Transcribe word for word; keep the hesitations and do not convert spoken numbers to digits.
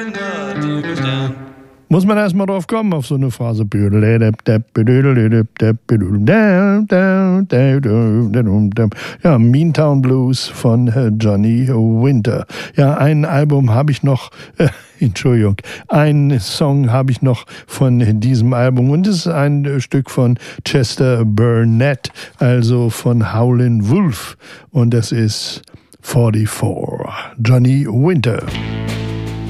Muss man erstmal drauf kommen, auf so eine Phrase. Ja, Meantown Blues von Johnny Winter. Ja, ein Album habe ich noch, äh, Entschuldigung, ein Song habe ich noch von diesem Album und es ist ein Stück von Chester Burnett, also von Howlin' Wolf und das ist forty-four. Johnny Winter.